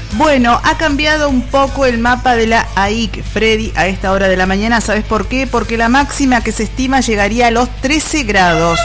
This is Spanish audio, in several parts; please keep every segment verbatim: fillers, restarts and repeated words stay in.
Bueno, ha cambiado un poco el mapa de la A I C, Freddy, a esta hora de la mañana. ¿Sabes por qué? Porque la máxima que se estima llegaría a los trece grados.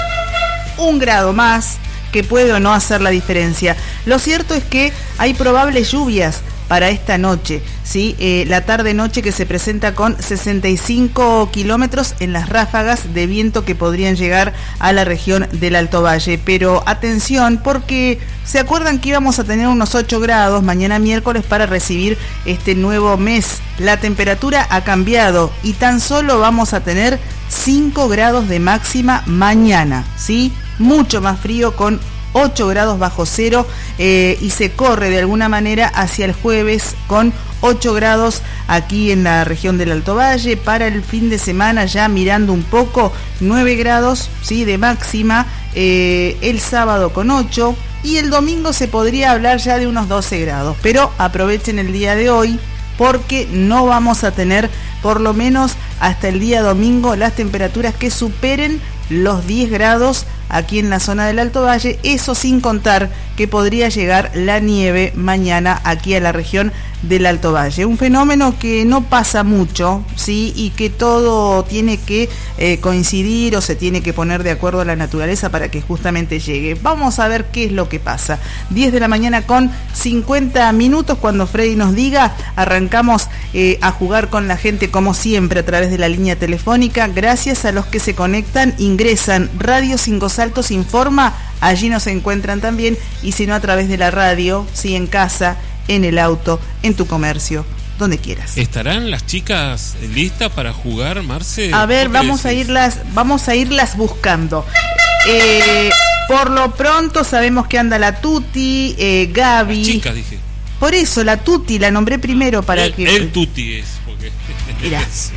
Un grado más que puede o no hacer la diferencia. Lo cierto es que hay probables lluvias para esta noche, ¿sí? Eh, la tarde-noche que se presenta con sesenta y cinco kilómetros en las ráfagas de viento que podrían llegar a la región del Alto Valle. Pero atención, porque se acuerdan que íbamos a tener unos ocho grados mañana miércoles para recibir este nuevo mes. La temperatura ha cambiado y tan solo vamos a tener cinco grados de máxima mañana, ¿sí? Mucho más frío, con ocho grados bajo cero, eh, y se corre de alguna manera hacia el jueves con ocho grados aquí en la región del Alto Valle. Para el fin de semana, ya mirando un poco, nueve grados, ¿sí?, de máxima, eh, el sábado con ocho, y el domingo se podría hablar ya de unos doce grados. Pero aprovechen el día de hoy, porque no vamos a tener, por lo menos hasta el día domingo, las temperaturas que superen los diez grados aquí en la zona del Alto Valle, eso sin contar que podría llegar la nieve mañana aquí a la región del Alto Valle. Un fenómeno que no pasa mucho, ¿sí?, y que todo tiene que eh, coincidir o se tiene que poner de acuerdo a la naturaleza para que justamente llegue. Vamos a ver qué es lo que pasa. diez de la mañana con cincuenta minutos, cuando Freddy nos diga, arrancamos eh, a jugar con la gente como siempre a través de la línea telefónica. Gracias a los que se conectan, ingresan Radio Cinco Saltos Informa, allí nos encuentran también, y si no, a través de la radio, sí, en casa, en el auto, en tu comercio, donde quieras. ¿Estarán las chicas listas para jugar, Marce? A ver, vamos a irlas, vamos a irlas buscando. Eh, por lo pronto sabemos que anda la Tuti, eh, Gaby. Las chicas, dije. Por eso, la Tuti, la nombré primero para el, que... El Tuti es, porque... Mirá.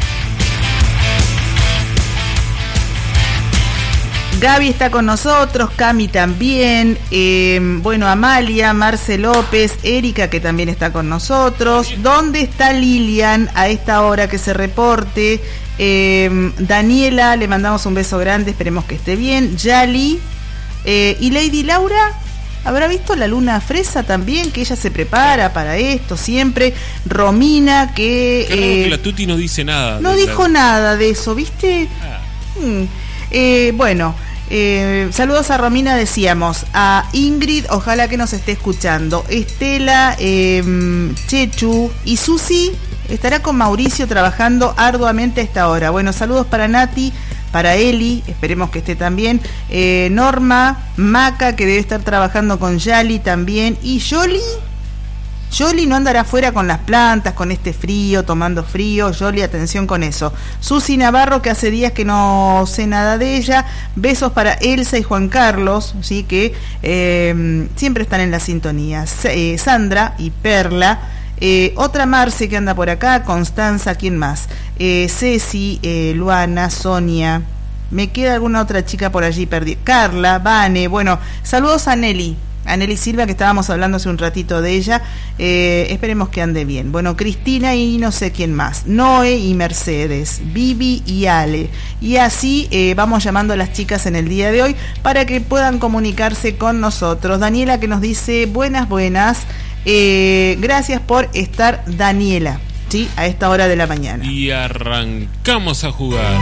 Gaby está con nosotros, Cami también, eh, bueno, Amalia, Marce López, Erika, que también está con nosotros. ¿Dónde está Lilian a esta hora? Que se reporte. eh, Daniela, le mandamos un beso grande, esperemos que esté bien. Yali, eh, y Lady Laura, ¿habrá visto la luna fresa también? Que ella se prepara para esto siempre. Romina, que... Qué raro eh, que la Tuti no dice nada. No dijo la... nada de eso, ¿viste? Ah. Hmm. Eh, bueno, eh, saludos a Romina, decíamos, a Ingrid, ojalá que nos esté escuchando, Estela, eh, Chechu y Susi estará con Mauricio trabajando arduamente a esta hora. Bueno, saludos para Nati, para Eli, esperemos que esté también, eh, Norma, Maca, que debe estar trabajando con Yali también, y Yoli. Yoli no andará afuera con las plantas, con este frío, tomando frío. Yoli, atención con eso. Susi Navarro, que hace días que no sé nada de ella. Besos para Elsa y Juan Carlos, ¿sí?, que eh, siempre están en la sintonía. Eh, Sandra y Perla. Eh, otra Marce que anda por acá. Constanza, ¿quién más? Eh, Ceci, eh, Luana, Sonia. Me queda alguna otra chica por allí perdida. Carla, Vane. Bueno, saludos a Nelly. A Nelly Silva, que estábamos hablando hace un ratito de ella, eh, esperemos que ande bien. Bueno, Cristina y no sé quién más, Noé y Mercedes, Vivi y Ale, y así eh, vamos llamando a las chicas en el día de hoy para que puedan comunicarse con nosotros. Daniela, que nos dice, buenas, buenas, eh, gracias por estar, Daniela, ¿sí?, a esta hora de la mañana. Y arrancamos a jugar.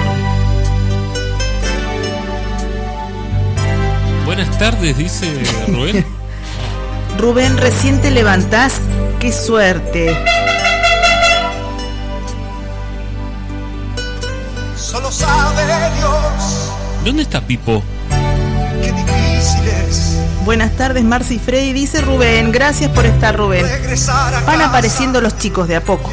Buenas tardes, dice Rubén. Rubén, recién te levantás, qué suerte. Solo sabe Dios. ¿Dónde está Pipo? Qué difícil es. Buenas tardes, Marci y Freddy, dice Rubén. Gracias por estar, Rubén. Van apareciendo los chicos de a poco.